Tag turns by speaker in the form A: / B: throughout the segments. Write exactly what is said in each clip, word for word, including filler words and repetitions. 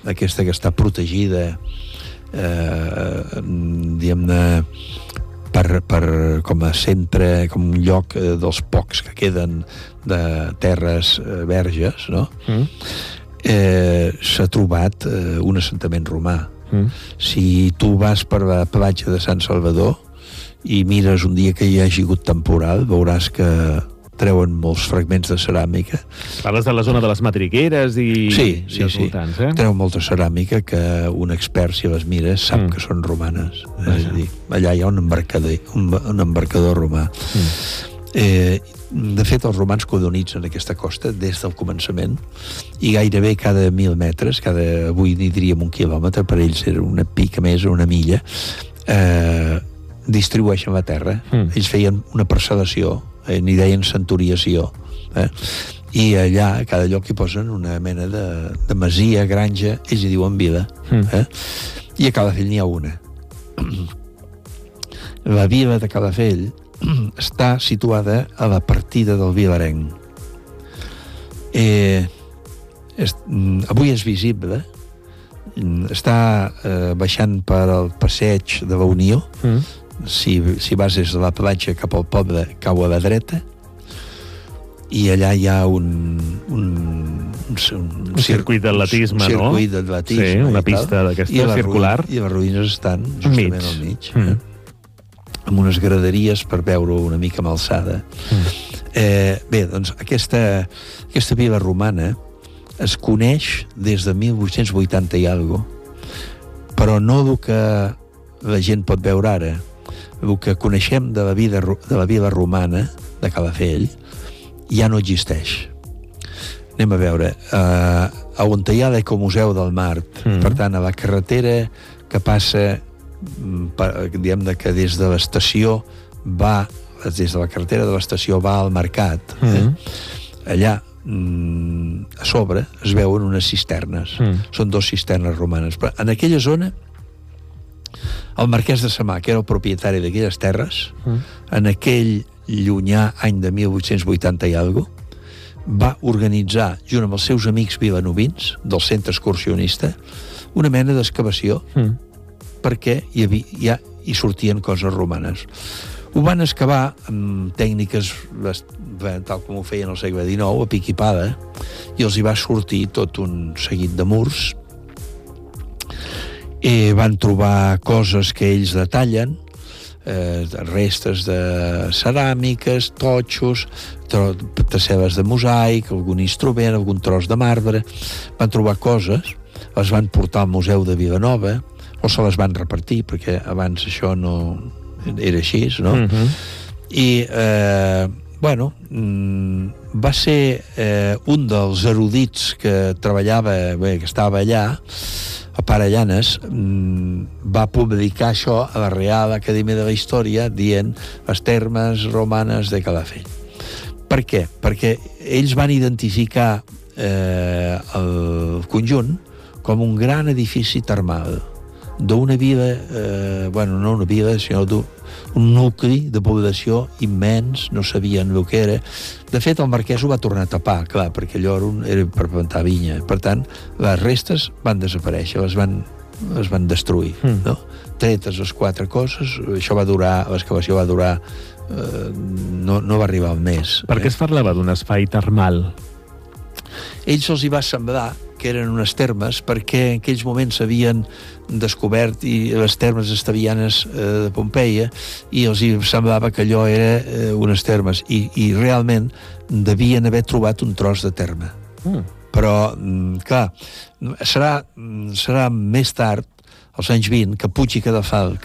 A: aquesta que està protegida, eh, diguem-ne, per, per, com a centre, com un lloc eh, dels pocs que queden de terres eh, verges, no? Mm. Eh, s'ha trobat eh, un assentament romà. Mm. Si tu vas per la platja de Sant Salvador i mires un dia que hi hagi hagut temporal, veuràs que treuen molts fragments de ceràmica.
B: Parles de la zona de les madrigueres i,
A: sí,
B: i
A: sí,
B: els
A: sí.
B: voltants, eh?
A: Treuen molta ceràmica que un expert, si les mires, sap mm. que són romanes. Ah, és a dir, allà hi ha un embarcador, un, un embarcador romà. Mm. Eh, de fet, els romans colonitzen aquesta costa des del començament i gairebé cada mil metres, cada, avui n'hi diríem un quilòmetre, per ells era una pica més, una milla, eh, distribueixen la terra. Mm. Ells feien una parcel·lació, eh, n'hi deien centuriació, eh? I allà, a cada lloc hi posen una mena de, de masia, granja, ells hi diuen vila, eh? I a Calafell n'hi ha una. La vila de Calafell està situada a la partida del Vilarenc. Eh, és, avui és visible, està eh, baixant per al passeig de la Unió. Mm. Si, si vas des de la platja cap al poble, cau a la dreta, i allà hi ha un un, un, un,
B: un circuit d'atletisme, no?
A: Un circuit d'atletisme.
B: Sí, una pista d'aquesta circular.
A: I les ruïnes estan justament al mig. Mm. Eh? Amb unes graderies per veure una mica amb alçada. Mm. Eh, bé, doncs aquesta, aquesta vila romana es coneix des de mil vuit-cents vuitanta i alguna cosa, però no el que la gent pot veure ara. El que coneixem de la, vida, de la vila romana de Calafell ja no existeix. Anem a veure, eh, on hi ha l'Ecomuseu del Mart, mm. per tant, a la carretera que passa, per, diguem que des de l'estació va, des de la carretera de l'estació va al mercat, mm. eh? Allà, mm, a sobre, es veuen unes cisternes. Mm. Són dos cisternes romanes. Però en aquella zona, el marquès de Samà, que era el propietari d'aquelles terres, mm. en aquell llunyà any de mil vuit-cents vuitanta i alguna cosa, va organitzar, junt amb els seus amics vilanovins, del centre excursionista, una mena d'excavació, mm. perquè hi, havia, ja hi sortien coses romanes. Ho van excavar amb tècniques, tal com ho feien al segle dinou, a pic i pala, i els hi va sortir tot un seguit de murs. Eh, van trobar coses que ells detallen, eh, restes de ceràmiques, totxos, tessel·les de mosaic, algun instrument, algun tros de marbre. Van trobar coses, les van portar al Museu de Vilanova, o se les van repartir, perquè abans això no era així, no? Mm-hmm. I, eh, bueno, va ser eh, un dels erudits que treballava, bé, que estava allà, a Parallanes, va publicar això a la Real Acadèmia de la Història dient les termes romanes de Calafell. Per què? Perquè ells van identificar eh, el conjunt com un gran edifici termal d'una vila, eh, bueno, no una vila, sinó d'un nucli de població immens, no sabien el que era. De fet, el marquès ho va tornar a tapar, clar, perquè allò era per plantar vinya. Per tant, les restes van desaparèixer, les van, les van destruir, mm. no? Tretes les quatre coses, això va durar, l'excavació va durar, eh, no, no va arribar al mes.
B: Per què eh? es parlava d'un espai termal?
A: Ells els hi va semblar que eren unes termes perquè en aquells moments s'havien descobert i les termes estavianes eh, de Pompeia i els hi semblava que allò era eh, unes termes i, i realment devien haver trobat un tros de terme. Mm. Però, clar, serà, serà més tard, als anys vint, que Puig i Cadafalch,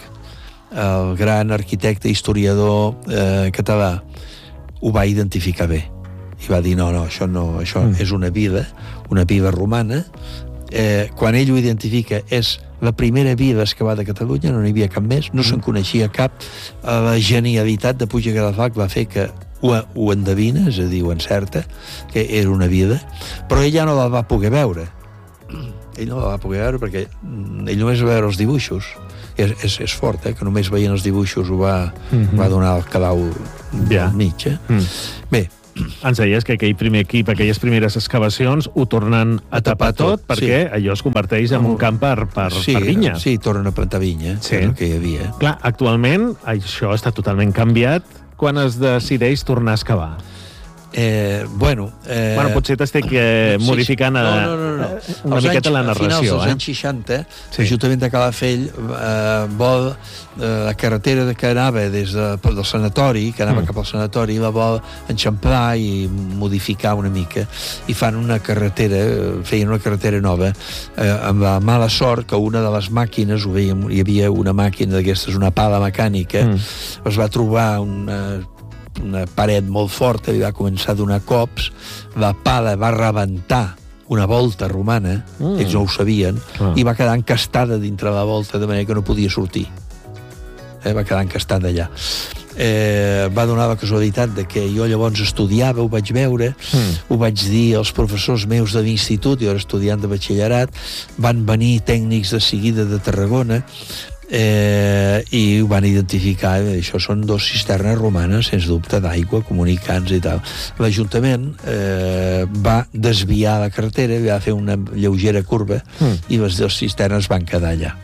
A: el gran arquitecte i historiador eh, català, ho va identificar bé. I va dir, no, no, això no, això mm. és una vila, una vila romana. Eh, quan ell ho identifica, és la primera vila excavada a Catalunya, no n'hi havia cap més, no mm. se'n coneixia cap. La genialitat de Puig i Cadafalch va fer que ho, ho endevina, és a dir, ho encerta, que era una vila, però ell ja no la va poder veure. Ell no la va poder veure perquè ell només va veure els dibuixos. És, és, és fort, eh, que només veient els dibuixos ho va, mm-hmm. va donar el cadau yeah. al mig. Eh? Mm. Bé,
B: ens deies que aquell primer equip, aquelles primeres excavacions, ho tornen a, a tapar tot, tot perquè sí. allò es converteix en un camp per, per,
A: sí,
B: per vinya.
A: Sí, tornen a plantar vinya, sí. que és el que hi havia.
B: Clar, actualment això està totalment canviat quan es decideix tornar a excavar.
A: Eh, bueno, eh...
B: bueno, potser t'estic eh, modificant
A: no, no, no, no.
B: una
A: els
B: miqueta
A: anys,
B: la narració.
A: A finals dels
B: eh?
A: anys seixanta,
B: sí.
A: l'Ajuntament de Calafell eh, vol eh, la carretera que anava des de, del sanatori, que anava mm. cap al sanatori, la vol enxamplar i modificar una mica, i fan una carretera, feien una carretera nova, eh, amb la mala sort que una de les màquines, ho veiem, hi havia una màquina d'aquestes, una pala mecànica, mm. es va trobar una una paret molt forta, li va començar a donar cops, la pala va rebentar una volta romana, mm. ells no ho sabien, ah. i va quedar encastada dintre la volta, de manera que no podia sortir. Eh, va quedar encastada allà. Eh, va donar la casualitat de que jo llavors estudiava, ho vaig veure, mm. ho vaig dir als professors meus de l'institut, jo era estudiant de batxillerat, van venir tècnics de seguida de Tarragona, Eh, i ho van identificar, això són dos cisternes romanes, sens dubte, d'aigua, comunicants i tal. L'Ajuntament eh, va desviar la carretera, va fer una lleugera curva mm. i les dues cisternes van quedar allà.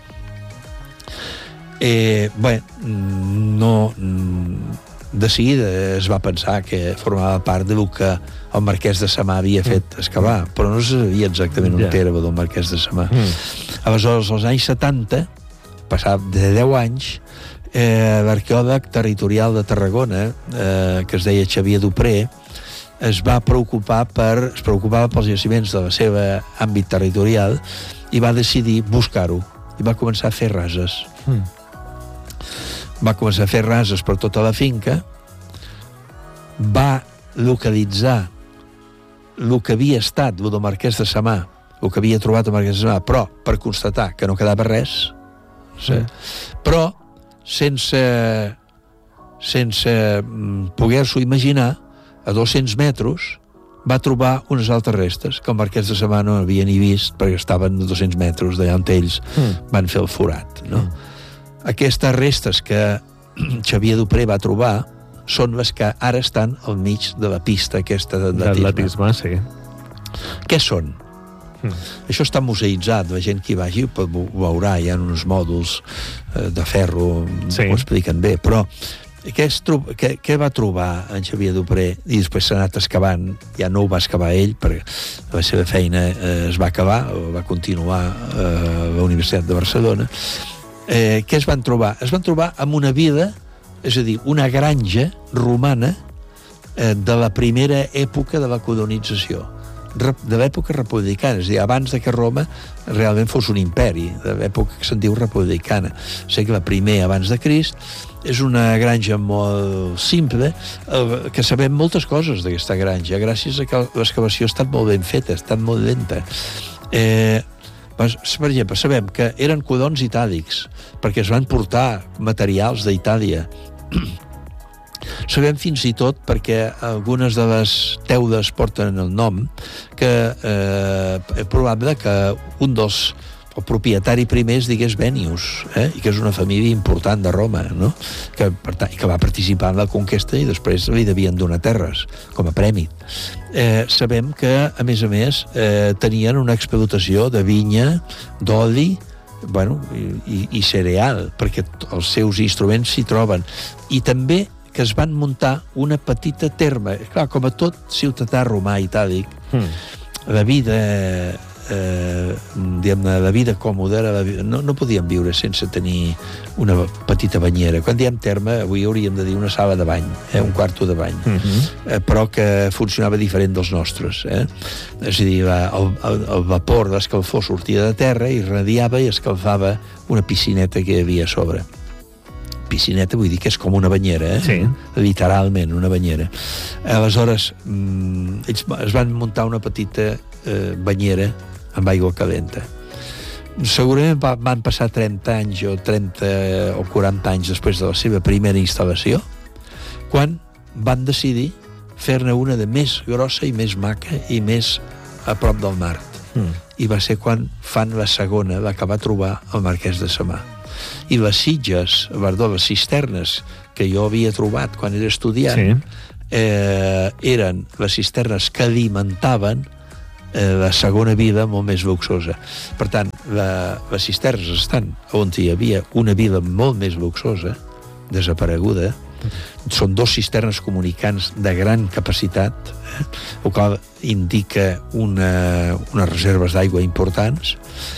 A: Eh, bé, no... De seguida es va pensar que formava part del que el marquès de Samà havia fet excavar, però no se sabia exactament on yeah. era el marquès de Samà. Mm. Aleshores, als anys setanta, passat de deu anys, eh, l'arqueòleg territorial de Tarragona, eh, que es deia Xavier Dupré, es va preocupar per, es preocupava pels jaciments de la seva àmbit territorial i va decidir buscar-ho. I va començar a fer rases. Mm. Va començar a fer rases per tota la finca, va localitzar el que havia estat, el del marquès de Samà, el que havia trobat el marquès de Samà, però per constatar que no quedava res, sí. però sense sense poder-s'ho imaginar, a dos-cents metres va trobar unes altres restes que el marquès de Samà no havia ni vist perquè estaven a dos-cents metres d'allà on ells mm. van fer el forat, no? Mm. Aquestes restes que Xavier Dupré va trobar són les que ara estan al mig de la pista aquesta d'atletisme.
B: sí.
A: Què són? Mm. Això està museïtzat, la gent que hi vagi ho veurà, hi ha uns mòduls eh, de ferro, sí. ho expliquen bé, però què, què, què va trobar en Xavier Dupré? I després s'ha anat excavant, ja no ho va excavar ell, perquè la seva feina eh, es va acabar, va continuar eh, a la Universitat de Barcelona. Eh, què es van trobar? Es van trobar amb una vida, és a dir, una granja romana eh, de la primera època de la colonització, de l'època republicana, és a dir, abans de que Roma realment fos un imperi, de l'època que se'n diu republicana, segle primer abans de Crist. És una granja molt simple, eh, que sabem moltes coses d'aquesta granja, gràcies a que l'excavació ha estat molt ben feta, ha estat molt lenta. Eh, per exemple, sabem que eren codons itàlics, perquè es van portar materials d'Itàlia. Sabem fins i tot, perquè algunes de les teules porten el nom, que eh, és probable que un dels el propietari primer es digués Venius, eh? i que és una família important de Roma, no? que, que va participar en la conquesta i després li devien donar terres com a premi. Eh, sabem que, a més a més, eh, tenien una explotació de vinya, d'oli, bueno, i, i cereal, perquè els seus instruments s'hi troben. I també que es van muntar una petita terma. Clar, com a tot ciutadà romà itàlic, mm. la vida... Eh, diguem-ne, la vida còmoda, la vida, no, no podíem viure sense tenir una petita banyera. Quan diem terme, avui hauríem de dir una sala de bany, eh, un quarto de bany, uh-huh. eh, però que funcionava diferent dels nostres. Eh? És a dir, el, el, el vapor d'escalfor sortia de terra i radiava i escalfava una piscineta que hi havia a sobre. Piscineta vull dir que és com una banyera, eh?
B: Sí.
A: Literalment, una banyera. Aleshores, mm, ells es van muntar una petita eh, banyera amb aigua calenta. Segurament van passar trenta anys o trenta o quaranta anys després de la seva primera instal·lació, quan van decidir fer-ne una de més grossa i més maca i més a prop del mar. Mm. I va ser quan fan la segona, la que va trobar el marquès de Samà. I les sitges, perdó, les cisternes que jo havia trobat quan era estudiant, sí. eh, eren les cisternes que alimentaven eh, la segona vida molt més luxosa. Per tant, la, les cisternes estan on hi havia una vida molt més luxosa, desapareguda. Són dos cisternes comunicants de gran capacitat, eh, el qual indica una, unes reserves d'aigua importants,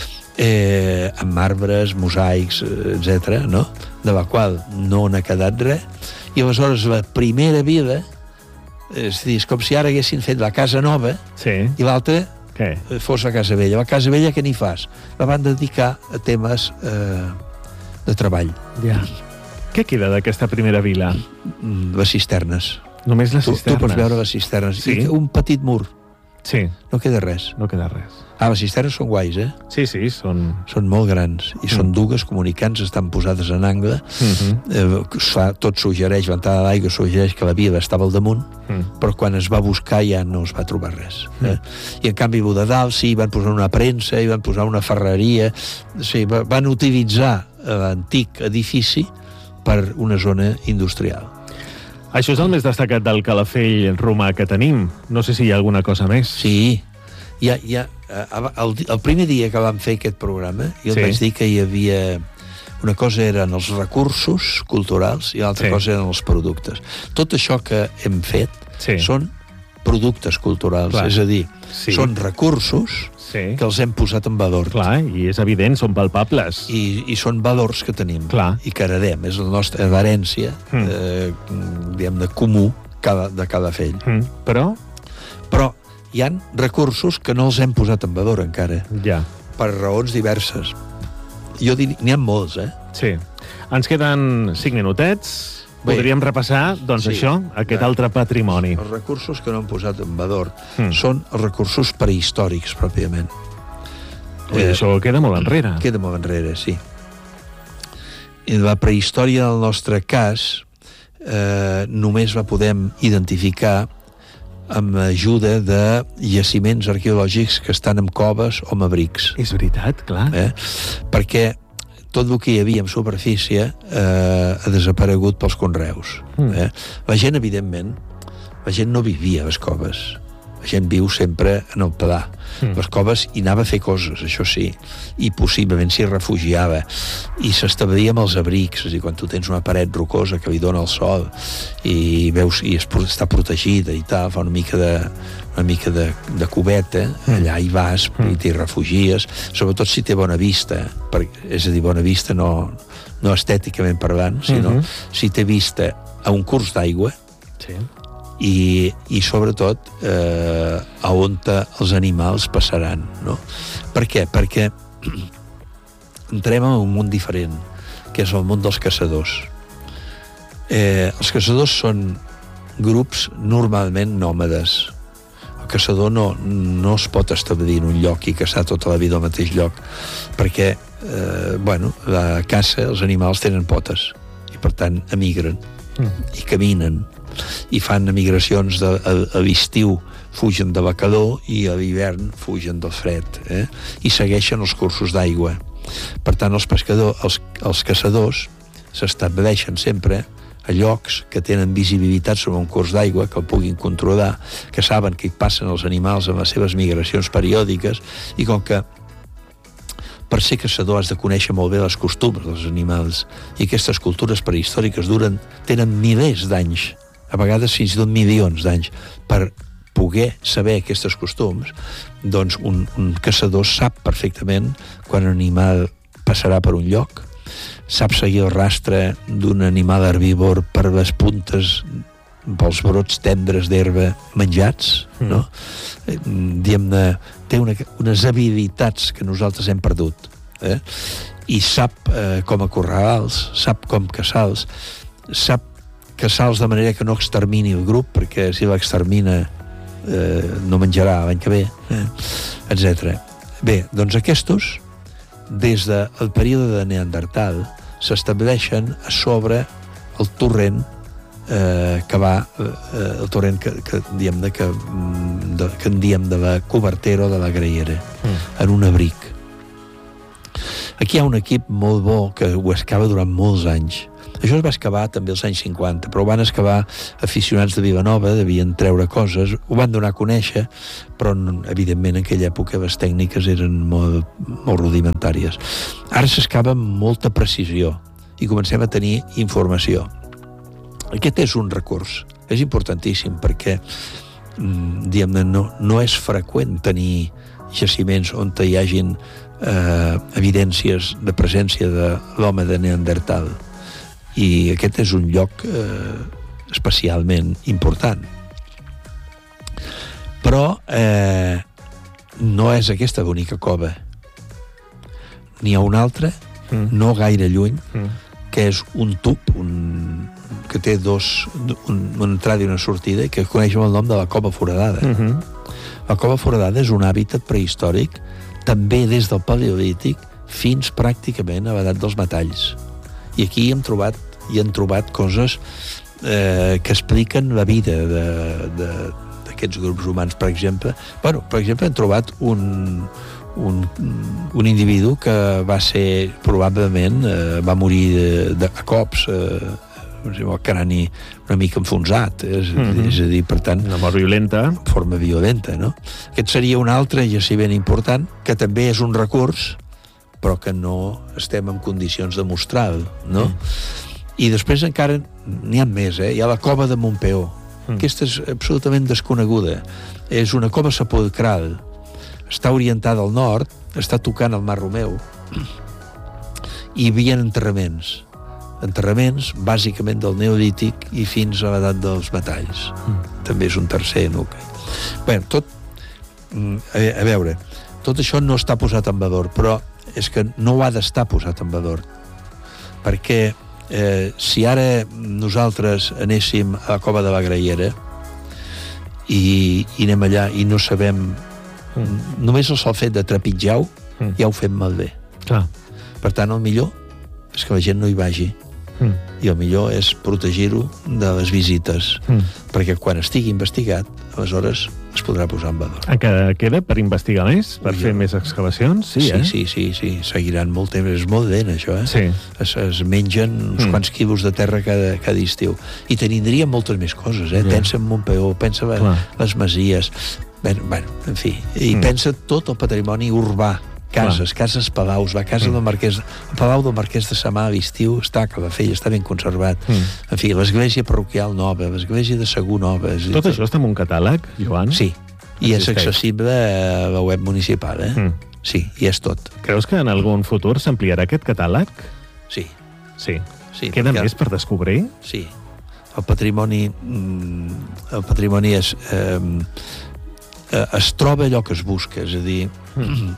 A: eh, amb marbres, mosaics, etcètera, no? De la qual no n'ha quedat res, i aleshores la primera vida, és a dir, és com si ara haguessin fet la casa nova,
B: sí.
A: I l'altra
B: Què?
A: fos la casa vella. La casa vella què n'hi fas? La van dedicar a temes eh, de treball.
B: Ja. Què queda d'aquesta primera vila?
A: Les cisternes.
B: Només les
A: Tu,
B: cisternes?
A: tu pots veure les cisternes.
B: Sí?
A: I un petit mur.
B: Sí.
A: No queda res.
B: No queda res.
A: Ah, les cisternes són guais, eh?
B: Sí, sí, són...
A: Són molt grans. I mm. són dues comunicants, estan posades en angle.
B: Mm-hmm.
A: Eh, fa, tot suggereix, l'entrada d'aigua suggereix que la vila estava al damunt, mm. però quan es va buscar ja no es va trobar res. Eh? Mm. I en canvi, de dalt, sí, van posar una premsa, i van posar una ferreria. Sí, van utilitzar l'antic edifici per una zona industrial.
B: Això és el més destacat del Calafell romà que tenim. No sé si hi ha alguna cosa més.
A: Sí. Hi ha, hi ha, el, el primer dia que vam fer aquest programa, jo sí. vaig dir que hi havia... Una cosa eren els recursos culturals i l'altra sí. cosa eren els productes. Tot això que hem fet sí. són productes culturals. Clar. És a dir, sí. són recursos sí. que els hem posat en valor.
B: Clar, i és evident, són palpables.
A: I, i són valors que tenim.
B: Clar.
A: I que heredem. És la nostra herència, mm. eh, diguem, de comú cada, de cada fell.
B: Mm. Però?
A: Però hi han recursos que no els hem posat en valor encara.
B: Ja.
A: Per raons diverses. Jo diria, n'hi ha molts, eh?
B: Sí. Ens queden cinc minutets. Bé. Podríem repassar, doncs, sí. això, aquest Bé. altre patrimoni.
A: Els recursos que no hem posat en valor
B: mm.
A: són els recursos prehistòrics, pròpiament.
B: Ui, eh, això queda molt enrere.
A: Queda molt enrere, sí. I la prehistòria, del nostre cas, eh, només la podem identificar amb ajuda de jaciments arqueològics que estan en coves o en abrics.
B: És veritat, clar.
A: Eh? Perquè tot el que hi havia en superfície eh, ha desaparegut pels conreus. Mm. Eh? La gent, evidentment, la gent no vivia a les coves. La gent viu sempre en el pedà. Mm. Les coves hi anava a fer coses, això sí, i possiblement s'hi refugiava. I s'establia amb els abrics, és a dir, quan tu tens una paret rocosa que li dona el sol i veus i es, està protegida i tal, fa una mica de, una mica de, de cubeta, mm. allà hi vas mm. i t'hi refugies, sobretot si té bona vista, per, és a dir, bona vista no, no estèticament parlant, sinó mm-hmm. si té vista a un curs d'aigua,
B: sí.
A: i, i sobretot eh, a on els animals passaran, no? Per què? Perquè entrem en un món diferent, que és el món dels caçadors. Eh, els caçadors són grups normalment nòmades. El caçador no, no es pot establir en un lloc i caçar tota la vida al mateix lloc, perquè eh, bueno, la caça, els animals tenen potes i per tant emigren mm. i caminen i fan emigracions de, a, a l'estiu fugen de la calor i a l'hivern fugen del fred, eh? I segueixen els cursos d'aigua. Per tant, els pescadors, els, els caçadors s'estableixen sempre a llocs que tenen visibilitat sobre un curs d'aigua, que el puguin controlar, que saben que hi passen els animals en les seves migracions periòdiques, i com que per ser caçador has de conèixer molt bé les costums dels animals, i aquestes cultures prehistòriques duren, tenen milers d'anys, a vegades fins i tot milions d'anys, per poder saber aquestes costums, doncs un, un caçador sap perfectament quan un animal passarà per un lloc, sap seguir el rastre d'un animal herbívor per les puntes, pels brots tendres d'herba menjats, mm. no? Eh, diguem-ne, té una, unes habilitats que nosaltres hem perdut, eh? I sap eh, com acorralars, sap com caçar-los, sap caçar-los de manera que no extermini el grup, perquè si l'extermina eh, no menjarà l'any que ve, eh? etcètera. Bé, doncs aquests, des del període de Neandertal, s'estableixen a sobre el torrent eh, que va, eh, el torrent que, que, diem de, que, de, que en diem de la cobertera o de la graiera, mm. en un abric. Aquí hi ha un equip molt bo que ho excava durant molts anys. Això es va excavar també als anys cinquanta, però ho van excavar aficionats de Vilanova, devien treure coses, ho van donar a conèixer, però evidentment en aquella època les tècniques eren molt, molt rudimentàries. Ara s'excava amb molta precisió i comencem a tenir informació. Aquest és un recurs, és importantíssim perquè diguem-ne, no, no és freqüent tenir jaciments on hi hagin eh, evidències de presència de l'home de Neandertal. I aquest és un lloc eh, especialment important. Però eh, no és aquesta l'única cova. N'hi ha una altra, mm. no gaire lluny, mm. que és un tub, un, que té dos, un, una entrada i una sortida, que coneix el nom de la Cova Foradada. Mm-hmm. La Cova Foradada és un hàbitat prehistòric, també des del Paleolític fins pràcticament a l'edat dels metalls. I aquí hem trobat, hi han trobat coses eh, que expliquen la vida d'aquests grups humans. Per exemple, bueno, per exemple, hem trobat un, un, un individu que va ser, probablement, eh, va morir de, de, a cops, eh, el crani una mica enfonsat, és, mm-hmm. és a dir, per tant...
B: Una mort violenta.
A: Forma violenta, no? Aquest seria un altre jaciment important, que també és un recurs, però que no estem en condicions de mostrar, no? Mm. I després encara n'hi ha més, eh? Hi ha la cova de Montpeó. Mm. Aquesta és absolutament desconeguda. És una cova sepulcral. Està orientada al nord, està tocant el Mar Romeu, i hi havia enterraments. Enterraments, bàsicament del Neolític i fins a l'edat dels metalls. Mm. També és un tercer nucli. Bé, tot... A, a veure, tot això no està posat en valor, però és que no ho ha d'estar posat en valor. Perquè eh, si ara nosaltres anéssim a la Cova de la Graiera i, i anem allà i no sabem... Mm. Només el sol fet de trepitjar-ho mm. ja ho fem malbé.
B: Clar.
A: Per tant, el millor és que la gent no hi vagi. Mm. I el millor és protegir-ho de les visites, mm. perquè quan estigui investigat, aleshores es podrà posar en valor.
B: Encara queda per investigar més? Per Ui, fer jo... més excavacions? Sí,
A: sí,
B: eh?
A: sí, sí, sí, seguiran molt temps. És molt dent, això, eh?
B: Sí.
A: Es, es mengen uns mm. quants quilos de terra cada, cada estiu. I tindríem moltes més coses, eh? Yeah. Pensa en Montpeó, pensa en les masies, bueno, bueno, en fi, i mm. pensa tot el patrimoni urbà. Cases, Clar. cases palaus, la casa mm. del Marquès, el palau del Marquès de Samà a l'estiu està a Calafell, està ben conservat. Mm. En fi, l'església parroquial nova, l'església de Segur nova.
B: Tot, tot això està en un catàleg, Joan?
A: Sí, i Existeix. és accessible a la web municipal, eh? Mm. Sí, i és tot.
B: Creus que en algun futur s'ampliarà aquest catàleg?
A: Sí.
B: Sí?
A: sí
B: Queda perquè... més per descobrir?
A: Sí. El patrimoni... El patrimoni és... Eh, es troba allò que es busca, és a dir... Mm.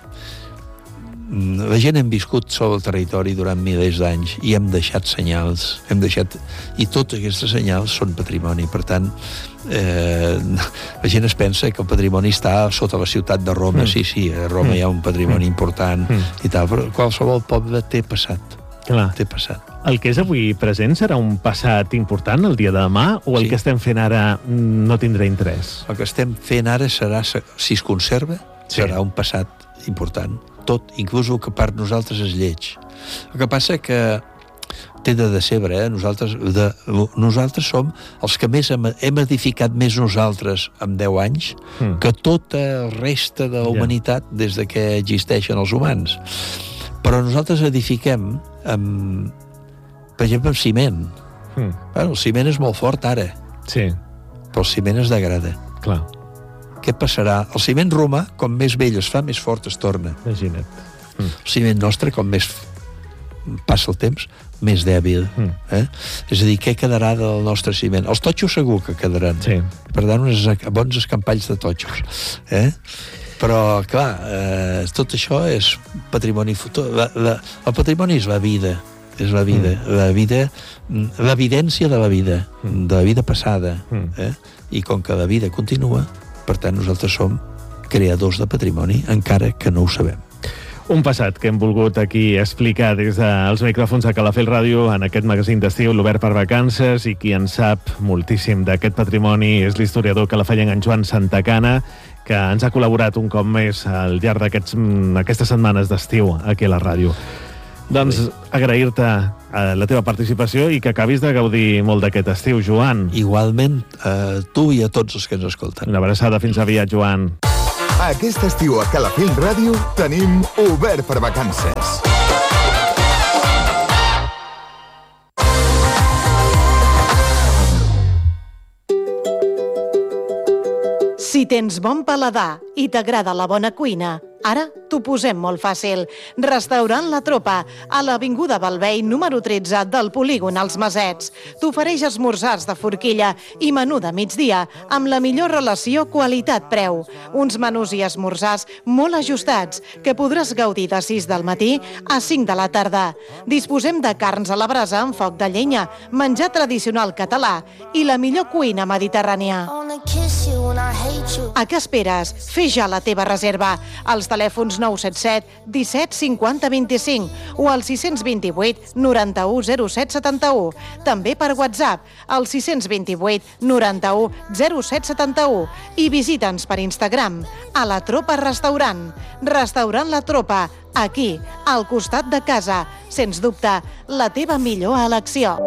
A: La gent hem viscut sobre el territori durant milers d'anys i hem deixat senyals, hem deixat... i tots aquests senyals són patrimoni. Per tant, eh, la gent es pensa que el patrimoni està sota la ciutat de Roma. Mm. Sí, sí, a Roma mm. hi ha un patrimoni important mm. i tal, però qualsevol poble té passat.
B: Clar.
A: Té passat.
B: El que és avui present serà un passat important el dia de demà, o el sí. que estem fent ara no tindrà interès?
A: El que estem fent ara serà, si es conserva, sí. serà un passat important. Tot, inclús el que per nosaltres és lleig. El que passa que té de decebre, eh? Nosaltres, de, nosaltres som els que més hem, hem edificat més nosaltres en deu anys mm. que tota resta de la humanitat yeah. des de que existeixen els humans. Però nosaltres edifiquem amb, per exemple, amb ciment. Mm. Bueno, el ciment és molt fort ara.
B: Sí.
A: Però el ciment es degrada.
B: Clar.
A: Què passarà? El ciment romà, com més vell es fa, més fort es torna.
B: Imagina't.
A: Mm. El ciment nostre, com més passa el temps, més dèbil. Mm. Eh? És a dir, què quedarà del nostre ciment? Els totxos segur que quedaran. Sí. Per tant, uns bons escampalls de totxos. Eh? Però, clar, eh, tot això és patrimoni futur. La, la, el patrimoni és la vida. És la vida. Mm. La vida, l'evidència de la vida, mm. de la vida passada. Mm. Eh? I com que la vida continua, per tant, nosaltres som creadors de patrimoni, encara que no ho sabem.
B: Un passat que hem volgut aquí explicar des dels micròfons de Calafell Ràdio en aquest magazín d'estiu, l'Obert per Vacances, i qui en sap moltíssim d'aquest patrimoni és l'historiador calafellenc en Joan Santacana, que ens ha col·laborat un cop més al llarg d'aquestes setmanes d'estiu aquí a la ràdio. Doncs agrair-te la teva participació i que acabis de gaudir molt d'aquest estiu, Joan.
A: Igualment, a tu i a tots els que ens escolten.
B: Una abraçada, fins aviat, Joan.
C: Aquest estiu a Calafell Ràdio tenim Obert per Vacances.
D: Si tens bon paladar i t'agrada la bona cuina, ara t'ho posem molt fàcil. Restaurant La Tropa, a l'Avinguda Balvei, número tretze del polígon Els Masets. T'ofereix esmorzars de forquilla i menú de migdia amb la millor relació qualitat-preu. Uns menús i esmorzars molt ajustats que podràs gaudir de sis del matí a cinc de la tarda. Disposem de carns a la brasa amb foc de llenya, menjar tradicional català i la millor cuina mediterrània. A què esperes? Fes ja la teva reserva als telèfons nou set set disset cinquanta vint-i-cinc o al sis dos vuit noranta-u zero set setanta-u. També per WhatsApp al sis dos vuit noranta-u zero set setanta-u i visita'ns per Instagram a La Tropa Restaurant. Restaurant La Tropa, aquí, al costat de casa. Sens dubte, la teva millor elecció.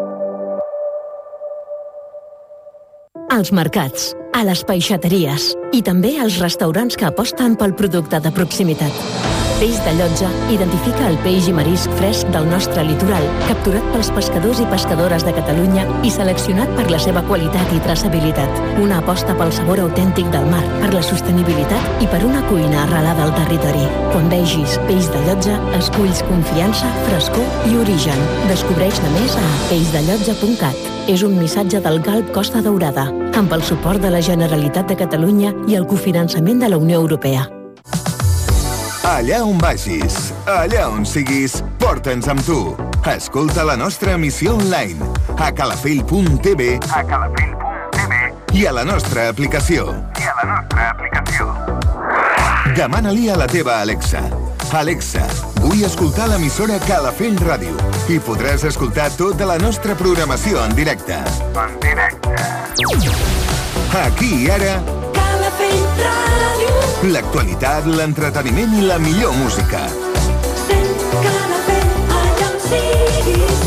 E: Als mercats, a les peixateries i també als restaurants que aposten pel producte de proximitat. Peix de Llotja identifica el peix i marisc fresc del nostre litoral, capturat pels pescadors i pescadores de Catalunya i seleccionat per la seva qualitat i traçabilitat. Una aposta pel sabor autèntic del mar, per la sostenibilitat i per una cuina arrelada al territori. Quan vegis Peix de Llotja, esculls confiança, frescor i origen. Descobreix-ne més a peix de llotja punt cat. És un missatge del Galp Costa Daurada, amb el suport de la Generalitat de Catalunya i el cofinançament de la Unió Europea.
C: Allà on vagis, allà on siguis, porta'ns amb tu. Escolta la nostra emissió online a calafell punt tv a calafell punt tv i a la nostra aplicació. I a la nostra aplicació. Demana-li a la teva Alexa. Alexa, vull escoltar l'emissora Calafell Ràdio i podràs escoltar tota la nostra programació en directe. En directe. Aquí i ara...
F: Calafell Ràdio.
C: L'actualitat, l'entreteniment i la millor música.
F: Sent Calafell allà on siguis.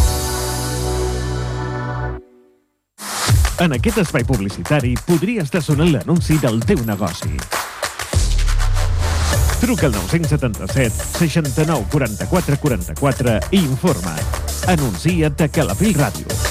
B: En aquest espai publicitari podria estar sonant l'anunci del teu negoci. Truca al nou set set, seixanta-nou, quaranta-quatre, quaranta-quatre i informa't. Anuncia't a Calafell Ràdio.